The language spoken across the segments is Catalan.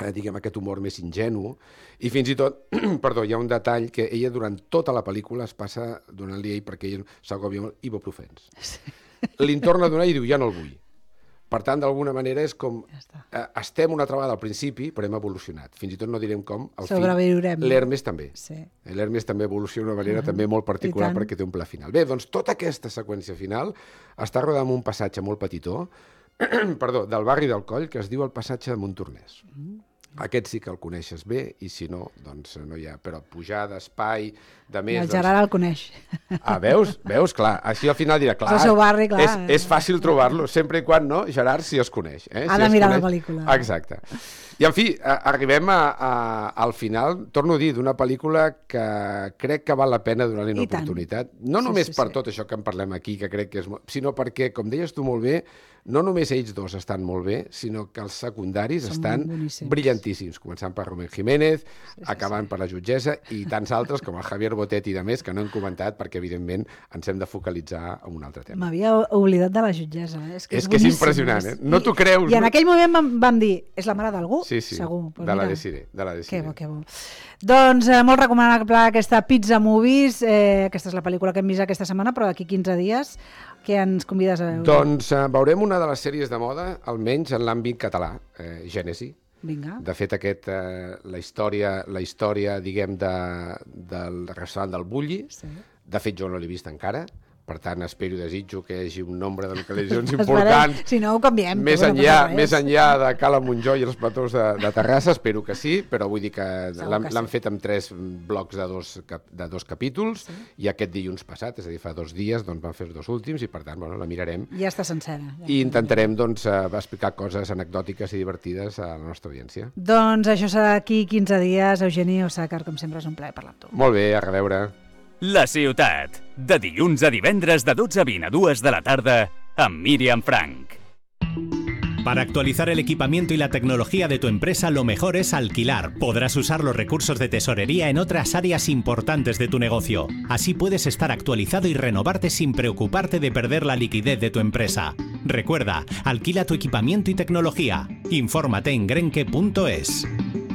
diguem, aquest humor més ingenu, i fins i tot, perdó, hi ha un detall que ella durant tota la pel·lícula es passa donant-li a ell, perquè ell s'agòbia molt, ibuprofens. Li'n torna a donar i diu, ja no el vull. Per tant, d'alguna manera és com... estem una altra vegada al principi, però hem evolucionat. Fins i tot no direm com. Sobreviurem. L'Hermes també. Sí. L'Hermes també evoluciona d'una manera també molt particular perquè té un pla final. Bé, doncs tota aquesta seqüència final està rodada en un passatge molt petitó, perdó, del barri del Coll, que es diu el passatge de Montornès. Aquest sí que el coneixes bé, i si no, doncs no hi ha... Però pujada, espai, de més... El Gerard el coneix. Ah, veus? Clar. Així al final dirà, clar, és el seu barri, clar. És fàcil trobar-lo, sempre i quan no, Gerard, si es coneix. Ha de mirar la pel·lícula. Exacte. I, en fi, arribem al final, torno a dir, d'una pel·lícula que crec que val la pena donar-li una oportunitat. No només per tot això que en parlem aquí, que crec que és... sinó perquè, com deies tu molt bé, no només ells dos estan molt bé, sinó que els secundaris estan brillantíssims, començant per Rubén Jiménez, acabant per la jutgessa i tants altres com el Javier Botet i de més, que no hem comentat perquè, evidentment, ens hem de focalitzar en un altre tema. M'havia oblidat de la jutgessa. És que és impressionant, eh? No t'ho creus. I en aquell moment vam dir, és la mare d'algú? Sí, segur. De la Desiree. Que bo. Doncs molt recomanable aquesta Pizza Movies. Aquesta és la pel·lícula que hem vist aquesta setmana, però d'aquí 15 dies què ens convides a veure? Doncs veurem una de les sèries de moda, almenys en l'àmbit català, Gènesi. Vinga. De fet, la història, diguem, del restaurant del Bulli. De fet, jo no l'he vist encara. Per tant, espero i desitjo que hi hagi un nombre de localitzacions importants. Si no, ho canviem. Més enllà de Cala Montjó i els platós de Terrassa, espero que sí, però vull dir que l'han fet amb 3 blocs de 2 capítols, i aquest dilluns passat, és a dir, fa 2 dies, doncs van fer els 2 últims, i per tant, la mirarem. Ja està sencera. I intentarem, doncs, explicar coses anecdòtiques i divertides a la nostra audiència. Doncs això serà d'aquí 15 dies. Eugeni Osàcar, com sempre, és un plaer parlar amb tu. Molt bé, a reveure. La Ciutat, de dilluns a divendres de 12 a 20 a 2 de la tarda, amb Míriam Frank. Para actualizar el equipamiento y la tecnología de tu empresa, lo mejor es alquilar. Podrás usar los recursos de tesorería en otras áreas importantes de tu negocio. Así puedes estar actualizado y renovarte sin preocuparte de perder la liquidez de tu empresa. Recuerda, alquila tu equipamiento y tecnología. Infórmate en grenke.es.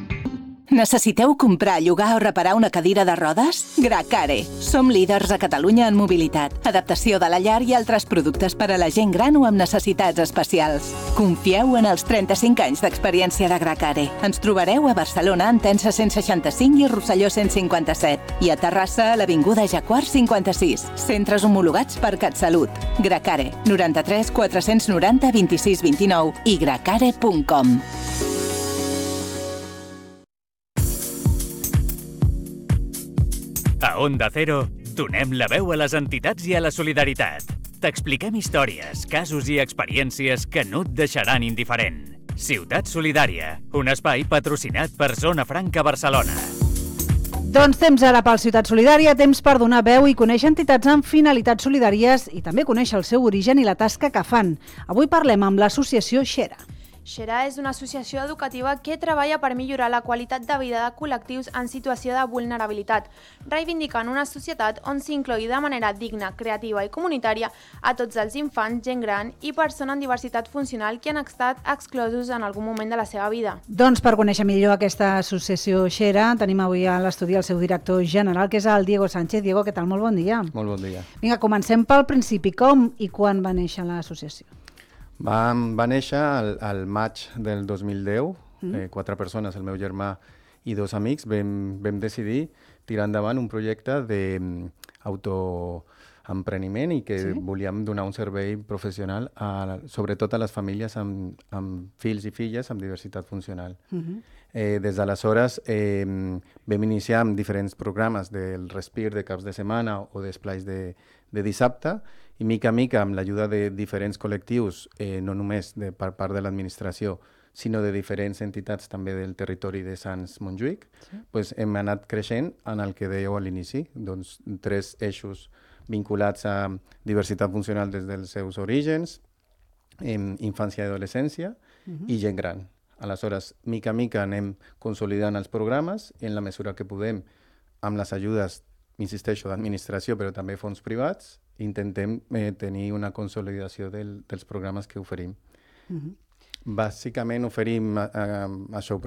Necessiteu comprar, llogar o reparar una cadira de rodes? Gracare. Som líders a Catalunya en mobilitat, adaptació de la llar i altres productes per a la gent gran o amb necessitats especials. Confieu en els 35 anys d'experiència de Gracare. Ens trobareu a Barcelona, en Tensa 165 i Rosselló 157. I a Terrassa, a l'Avinguda Jaguar 56. Centres homologats per CatSalut. Gracare. 93 490 26 29 i gracare.com. A Onda Cero, donem la veu a les entitats i a la solidaritat. T'expliquem històries, casos i experiències que no et deixaran indiferent. Ciutat Solidària, un espai patrocinat per Zona Franca Barcelona. Doncs temps ara pel Ciutat Solidària, temps per donar veu i conèixer entitats amb finalitats solidàries i també conèixer el seu origen i la tasca que fan. Avui parlem amb l'associació Xera. Xera és una associació educativa que treballa per millorar la qualitat de vida de col·lectius en situació de vulnerabilitat, reivindicant una societat on s'inclogui de manera digna, creativa i comunitària a tots els infants, gent gran i persones amb diversitat funcional que han estat exclosos en algun moment de la seva vida. Doncs per conèixer millor aquesta associació Xera, tenim avui a l'estudi el seu director general, que és el Diego Sánchez. Diego, què tal? Molt bon dia. Molt bon dia. Vinga, comencem pel principi. Com i quan va néixer l'associació? Va néixer al maig del 2010, 4 persones, el meu germà i 2 amics, vam decidir tirar endavant un projecte d'autoempreniment i que volíem donar un servei professional sobretot a les famílies amb fills i filles amb diversitat funcional. Des d'aleshores vam iniciar amb diferents programes del Respir de caps de setmana o d'esplais de dissabte, i mica a mica, amb l'ajuda de diferents col·lectius, no només per part de l'administració, sinó de diferents entitats també del territori de Sants Montjuïc, hem anat creixent en el que dèieu a l'inici, doncs 3 eixos vinculats a diversitat funcional des dels seus orígens, infància i adolescència i gent gran. Aleshores, mica a mica anem consolidant els programes i en la mesura que podem, amb les ajudes, insisteixo, d'administració, però també fons privats, intentem tenir una consolidació dels programes que oferim. Bàsicament oferim això,